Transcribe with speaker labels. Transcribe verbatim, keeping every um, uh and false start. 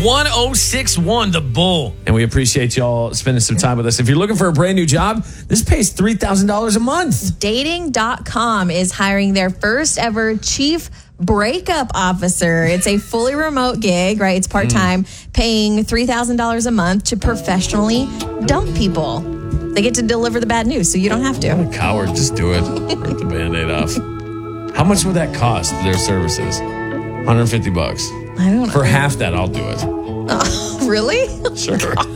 Speaker 1: one oh six one, The Bull. And we appreciate y'all spending some time with us. If you're looking for a brand new job, this pays three thousand dollars a month.
Speaker 2: Dating dot com is hiring their first ever chief breakup officer. It's a fully remote gig, right? It's part-time, mm. paying three thousand dollars a month to professionally dump people. They get to deliver the bad news, so you don't have to.
Speaker 1: What a coward. Just do it. Rip the Band-Aid off. How much would that cost, their services? one hundred fifty bucks.
Speaker 2: I don't know.
Speaker 1: For half that, I'll do it.
Speaker 2: Uh, really?
Speaker 1: Sure.